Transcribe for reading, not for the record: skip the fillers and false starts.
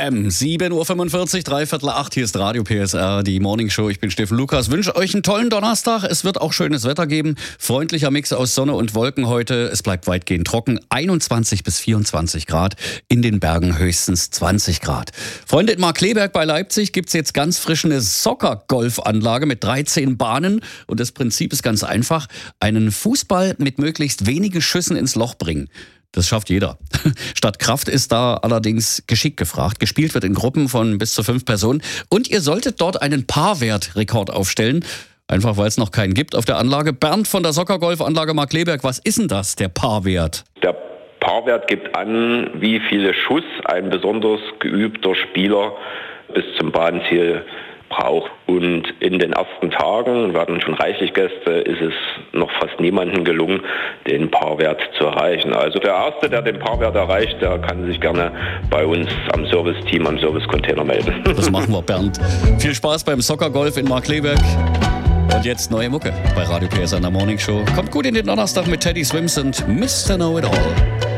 FM, 7.45 Uhr, 7:45, hier ist Radio PSR, die Morning Show. Ich bin Steffen Lukas, wünsche euch einen tollen Donnerstag. Es wird auch schönes Wetter geben. Freundlicher Mix aus Sonne und Wolken heute. Es bleibt weitgehend trocken. 21 bis 24 Grad. In den Bergen höchstens 20 Grad. Freunde, in Markkleeberg bei Leipzig gibt es jetzt ganz frisch eine Soccer-Golfanlage mit 13 Bahnen. Und das Prinzip ist ganz einfach. Einen Fußball mit möglichst wenigen Schüssen ins Loch bringen. Das schafft jeder. Statt Kraft ist da allerdings Geschick gefragt. Gespielt wird in Gruppen von bis zu 5 Personen. Und ihr solltet dort einen Paarwertrekord aufstellen. Einfach weil es noch keinen gibt auf der Anlage. Bernd von der Soccer-Golf-Anlage Markkleeberg, was ist denn das, der Paarwert? Der Paarwert gibt an, wie viele Schuss ein besonders geübter Spieler bis zum Bahnziel braucht. Und in den ersten Tagen, wir hatten schon reichlich Gäste, ist es noch fast niemandem gelungen, den Paarwert zu erreichen. Also der Erste, der den Paarwert erreicht, der kann sich gerne bei uns am Serviceteam, am Servicecontainer melden. Das machen wir, Bernd. Viel Spaß beim Soccer-Golf in Markkleeberg. Und jetzt neue Mucke bei Radio PSR in der Morning Show. Kommt gut in den Donnerstag mit Teddy Swims und Mr. Know It All.